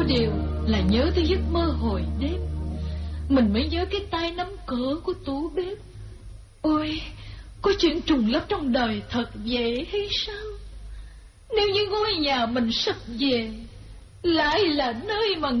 có điều là nhớ tới giấc mơ hồi đêm. Mình mới nhớ cái tay nắm cửa của tủ bếp. Ôi, có chuyện trùng lắp trong đời thật vậy hay sao? Nếu như ngôi nhà mình sập về, lại là nơi mà